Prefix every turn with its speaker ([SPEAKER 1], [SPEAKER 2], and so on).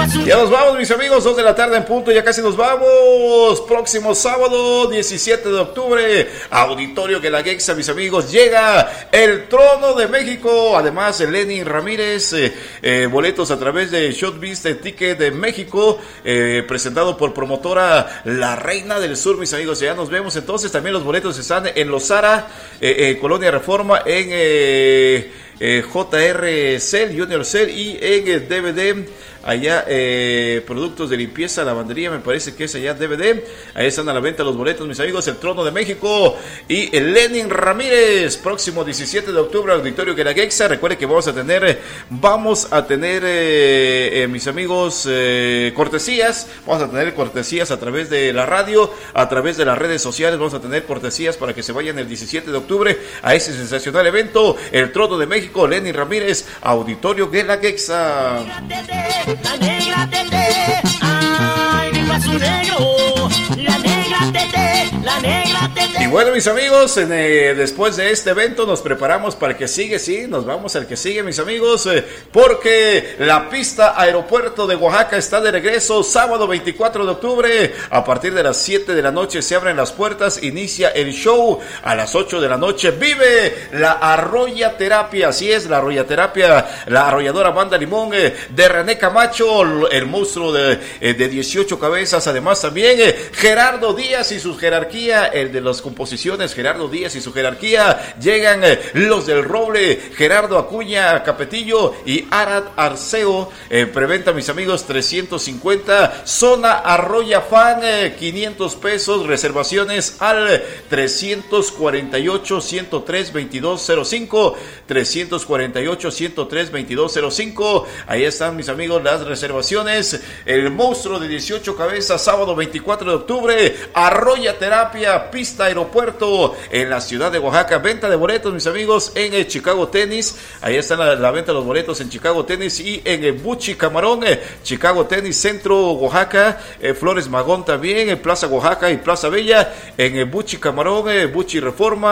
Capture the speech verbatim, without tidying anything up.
[SPEAKER 1] Ya nos vamos, mis amigos, dos de la tarde en punto, ya casi nos vamos. Próximo sábado, diecisiete de octubre, Auditorio Guelaguetza, mis amigos, llega el Trono de México. Además, Lenin Ramírez, eh, eh, boletos a través de Shotbeast Ticket de México, eh, presentado por promotora La Reina del Sur, mis amigos. Ya nos vemos entonces. También los boletos están en Los Zara, eh, eh, Colonia Reforma, en eh, eh, J R Cell, Junior Cell, y en el D V D. Allá, eh, productos de limpieza, lavandería, me parece que es allá D V D. Ahí están a la venta los boletos, mis amigos. El Trono de México y el Lenin Ramírez, próximo diecisiete de octubre, Auditorio Guelaguetza. Recuerde que vamos a tener, vamos a tener, eh, eh, mis amigos, eh, cortesías. Vamos a tener cortesías a través de la radio, a través de las redes sociales. Vamos a tener cortesías para que se vayan el diecisiete de octubre a ese sensacional evento. El Trono de México, Lenin Ramírez, Auditorio Guelaguetza.
[SPEAKER 2] La negra tete, ay, mi paso negro. La negra tete, la negra tete.
[SPEAKER 1] Y bueno, mis amigos, en, eh, después de este evento nos preparamos para el que sigue, sí, nos vamos al que sigue, mis amigos, eh, porque la pista Aeropuerto de Oaxaca está de regreso sábado veinticuatro de octubre. A partir de las siete de la noche se abren las puertas, inicia el show. A las ocho de la noche vive la arroyaterapia, así es, la arroyaterapia, la arrolladora Banda Limón eh, de René Camacho, el monstruo de, eh, de dieciocho cabezas. Además también eh, Gerardo Díaz y su jerarquía, el de las composiciones, Gerardo Díaz y su jerarquía. Llegan eh, los del Roble, Gerardo Acuña Capetillo y Arad Arceo. Eh, preventa, mis amigos, trescientos cincuenta. Zona Arroya Fan, eh, quinientos pesos. Reservaciones al trescientos cuarenta y ocho, ciento tres, veintidós cero cinco. trescientos cuarenta y ocho, ciento tres, veintidós cero cinco. Ahí están, mis amigos, las reservaciones. El monstruo de dieciocho cabezas, sábado veinticuatro de octubre, Arroyaterapia, pista Aeropuerto, en la ciudad de Oaxaca. Venta de boletos, mis amigos, en el Chicago Tennis. Ahí están la, la venta de los boletos en Chicago Tennis y en el Buchi Camarón, eh, Chicago Tennis, Centro Oaxaca, eh, Flores Magón también, en Plaza Oaxaca y Plaza Bella, en el Buchi Camarón, eh, Buchi Reforma.